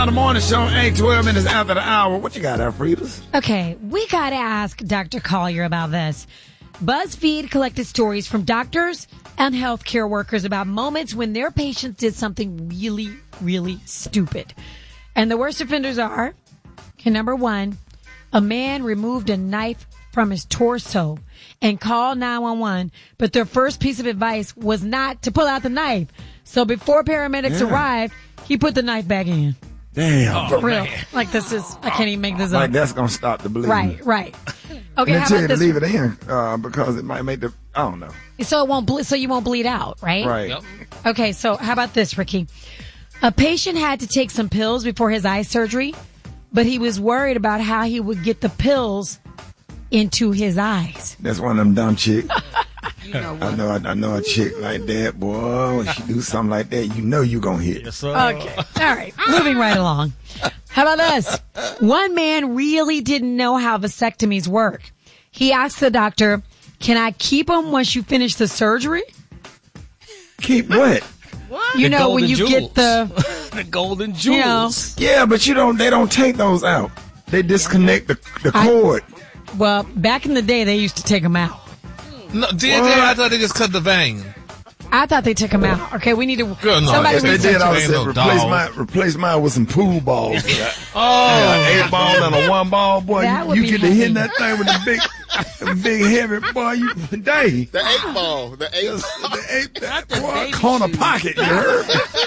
On the morning show, 12 minutes after the hour. What you got, Alfredas? Okay, we got to ask Dr. Collier about this. BuzzFeed collected stories from doctors and healthcare workers about moments when their patients did something really, really stupid. And the worst offenders are, number one, a man removed a knife from his torso and called 911, but their first piece of advice was not to pull out the knife. So before paramedics arrived, he put the knife back in. Damn. For real. Like this is, I can't even make this up. Like that's going to stop the bleeding. Right. Okay, how about this? Leave it in because it might make I don't know. So it won't so you won't bleed out, right? Right. Yep. Okay, so how about this, Ricky? A patient had to take some pills before his eye surgery, but he was worried about how he would get the pills into his eyes. That's one of them dumb chicks. You know what? I know a chick like that, boy. When she do something like that, you know you gonna hit. Yes, sir. Okay. All right. Moving right along. How about this? One man really didn't know how vasectomies work. He asked the doctor, "Can I keep them once you finish the surgery?" Keep what? What? You The know, when golden you get the golden jewels. Yeah, but they don't take those out. They disconnect the cord. Well, back in the day, they used to take them out. No, I thought they just cut the vein. I thought they took them out. Okay, we need to. Good, no, somebody If they research did, I would Ain't say no replace mine with some pool balls. Oh, 8 ball and a 1 ball, boy. That would You be get to hitting heavy. that thing with the big heavy boy. The 8 ball. The 8 boy, corner pocket. You heard?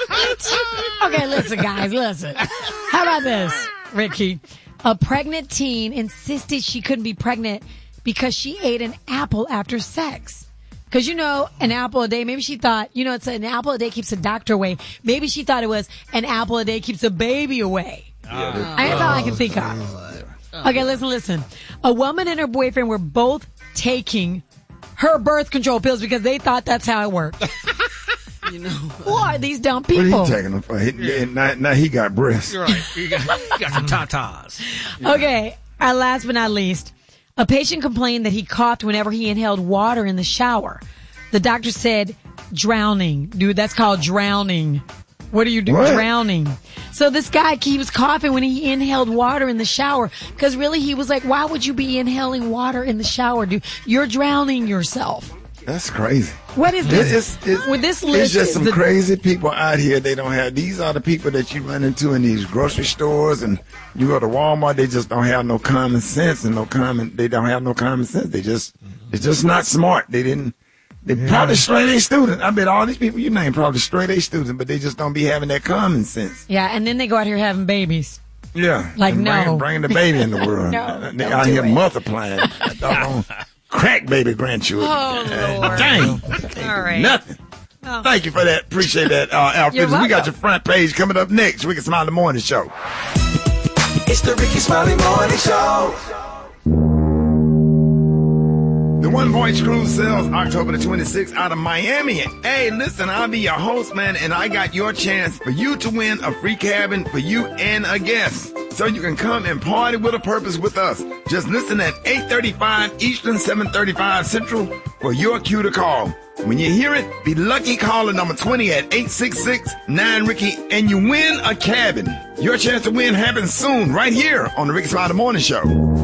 Okay, listen, guys, listen. How about this, Ricky? A pregnant teen insisted she couldn't be pregnant because she ate an apple after sex. Because, an apple a day, maybe she thought, it's an apple a day keeps the doctor away. Maybe she thought it was an apple a day keeps the baby away. That's all I can think of. Okay, listen. A woman and her boyfriend were both taking her birth control pills because they thought that's how it worked. Who are these dumb people? What are you taking them for? Now he got breasts. you're right. You got some tatas. Okay, last but not least, a patient complained that he coughed whenever he inhaled water in the shower. The doctor said, drowning. Dude, that's called drowning. What do you do? What? Drowning. So this guy, he was coughing when he inhaled water in the shower. Because really, he was like, why would you be inhaling water in the shower, dude? You're drowning yourself. That's crazy. What is this? With this list, it's just some crazy people out here. They don't have. These are the people that you run into in these grocery stores, and you go to Walmart. They just don't have no common sense and They don't have no common sense. It's just not smart. They probably straight A students. I bet all these people you name probably straight A students, but they just don't be having that common sense. Yeah, and then they go out here having babies. Yeah, Like, and bringing the baby in the world. No, they don't out do here it. multiplying. Crack baby grandchildren. Oh, Lord. Dang. All right. Nothing. Thank you for that. Appreciate that, Alfred. You're We got welcome. your front page coming up next. Ricky Smiley Morning Show. It's the Ricky Smiley Morning Show. The One Voice Cruise sails October the 26th out of Miami. Hey, listen, I'll be your host, man, and I got your chance for you to win a free cabin for you and a guest. So you can come and party with a purpose with us. Just listen at 8:35 Eastern, 7:35 Central for your cue to call. When you hear it, be lucky caller number 20 at 866-9-RICKY, and you win a cabin. Your chance to win happens soon, right here on the Ricky Smiley Morning Show.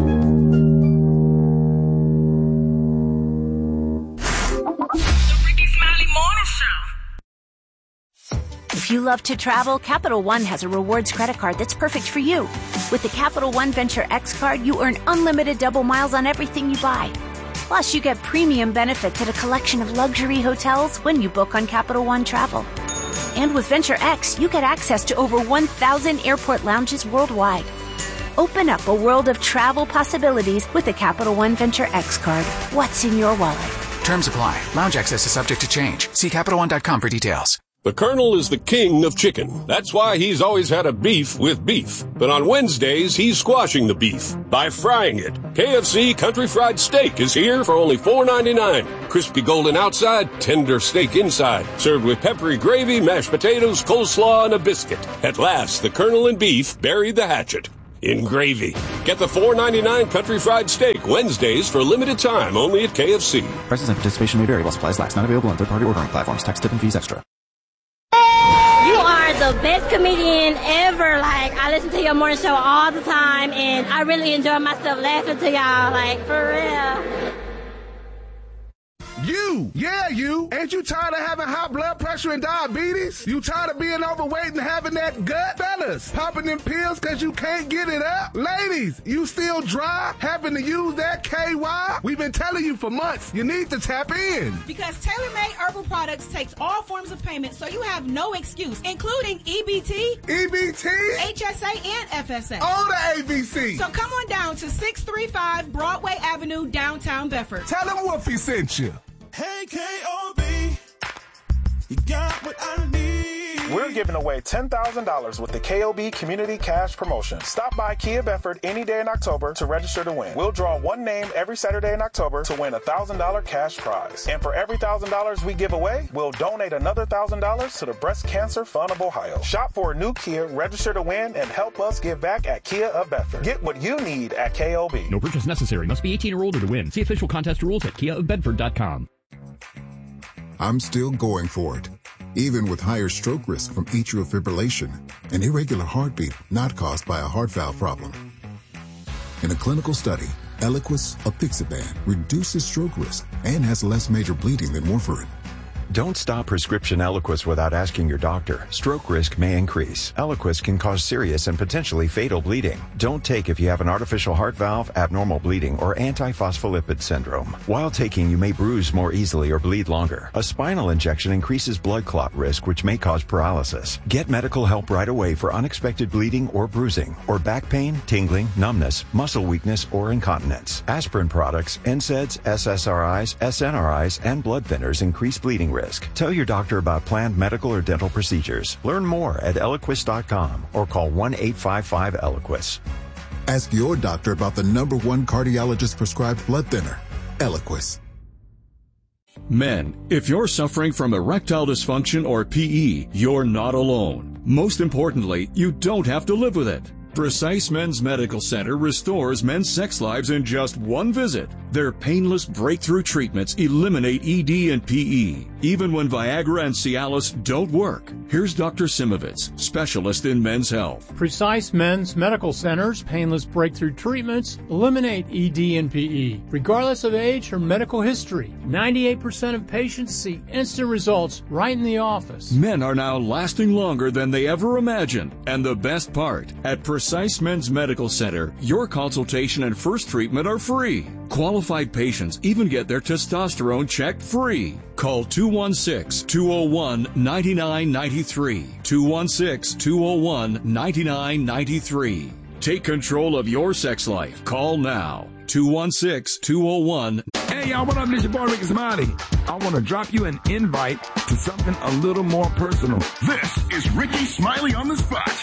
If you love to travel, Capital One has a rewards credit card that's perfect for you. With the Capital One Venture X card, you earn unlimited double miles on everything you buy. Plus, you get premium benefits at a collection of luxury hotels when you book on Capital One Travel. And with Venture X, you get access to over 1,000 airport lounges worldwide. Open up a world of travel possibilities with the Capital One Venture X card. What's in your wallet? Terms apply. Lounge access is subject to change. See CapitalOne.com for details. The Colonel is the king of chicken. That's why he's always had a beef with beef. But on Wednesdays, he's squashing the beef by frying it. KFC Country Fried Steak is here for only $4.99. Crispy golden outside, tender steak inside. Served with peppery gravy, mashed potatoes, coleslaw, and a biscuit. At last, the Colonel and beef buried the hatchet in gravy. Get the $4.99 Country Fried Steak Wednesdays for a limited time only at KFC. Prices and participation may vary while supplies last. Not available on third-party ordering platforms. Tax, tip, and fees extra. You are the best comedian ever. Like, I listen to your morning show all the time, and I really enjoy myself laughing to y'all, like, for real. You. Ain't you tired of having high blood pressure and diabetes? You tired of being overweight and having that gut? Fellas, popping them pills because you can't get it up? Ladies, you still dry, having to use that KY? We've been telling you for months, you need to tap in. Because Tailor-Made Herbal Products takes all forms of payment, so you have no excuse, including EBT, HSA, and FSA. All the ABC. So come on down to 635 Broadway Avenue, downtown Bedford. Tell them Wolfie sent you. Hey, K.O.B., you got what I need. We're giving away $10,000 with the KOB Community Cash Promotion. Stop by Kia Bedford any day in October to register to win. We'll draw one name every Saturday in October to win a $1,000 cash prize. And for every $1,000 we give away, we'll donate another $1,000 to the Breast Cancer Fund of Ohio. Shop for a new Kia, register to win, and help us give back at Kia of Bedford. Get what you need at KOB. No purchase necessary. Must be 18 or older to win. See official contest rules at KiaofBedford.com. I'm still going for it, even with higher stroke risk from atrial fibrillation, an irregular heartbeat not caused by a heart valve problem. In a clinical study, Eliquis, apixaban, reduces stroke risk and has less major bleeding than warfarin. Don't stop prescription Eliquis without asking your doctor. Stroke risk may increase. Eliquis can cause serious and potentially fatal bleeding. Don't take if you have an artificial heart valve, abnormal bleeding, or antiphospholipid syndrome. While taking, you may bruise more easily or bleed longer. A spinal injection increases blood clot risk, which may cause paralysis. Get medical help right away for unexpected bleeding or bruising, or back pain, tingling, numbness, muscle weakness, or incontinence. Aspirin products, NSAIDs, SSRIs, SNRIs, and blood thinners increase bleeding risk. Tell your doctor about planned medical or dental procedures. Learn more at Eliquis.com or call 1-855-ELIQUIS. Ask your doctor about the #1 cardiologist prescribed blood thinner, Eliquis. Men, if you're suffering from erectile dysfunction or PE, you're not alone. Most importantly, you don't have to live with it. Precise Men's Medical Center restores men's sex lives in just one visit. Their painless breakthrough treatments eliminate ED and PE, even when Viagra and Cialis don't work. Here's Dr. Simovitz, specialist in men's health. Precise Men's Medical Center's painless breakthrough treatments eliminate ED and PE, regardless of age or medical history. 98% of patients see instant results right in the office. Men are now lasting longer than they ever imagined. And the best part, at Precise Men's Medical Center, your consultation and first treatment are free. Qualified patients even get their testosterone checked free. Call 216-201-9993. 216-201-9993. Take control of your sex life. Call now. 216-201. Hey, y'all, what up? This your boy, Ricky Smiley. I want to drop you an invite to something a little more personal. This is Ricky Smiley on the Spot.